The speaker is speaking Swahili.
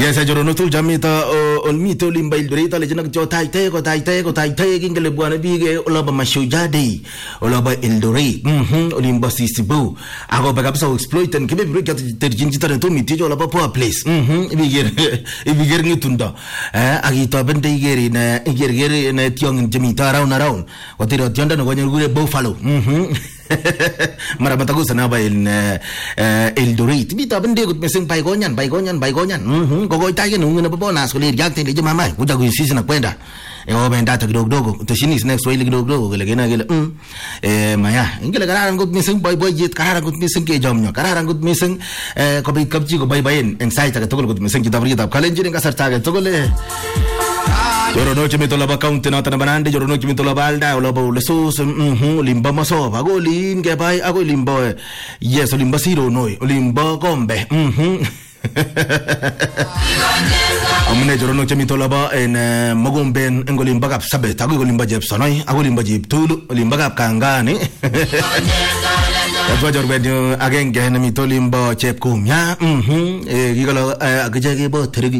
Yes, ajoronok tul jamita olmito limba Eldoret ale jina kyo tai kingale bwana bige olaba mashujadi olaba Eldoret olimba sisibu ako bagapsa exploit and kebe break at terjinjita to mitijo olaba poor place ibiger ngitunda agito bende igeri na tiong jamita around watiro tionda no gure buffalo Marabata ko sana ba Eldoret bita bende gut meseng baygonyan gogoy tayo nung nababonas ko liyak tin di mamay kuja ko sisi na kwenda benda ta dogo tashinis next way dogo gila maya ingila kararan gut meseng boy jet kararan gut meseng ke jomnyo kararan gut meseng ko bi kapji ko bayin anxiety ka togol gut meseng kita bari tab kalenjin ka sarta ka togole Joro noche mi tola ba kaunti na tanabanande joro noche mi tola balda ola ba ulesus limba maso bago lin ke bai ago limba yes limba siro noi limba gombe Amune joro noche mi tola ba en mogomben ngolimba kap sabet ago limba jeb sonoi ago limba jeb tulu limba kap kangani Tatwa jorben again gena mi tolimba chep kumya gigalo agje ge bo terigi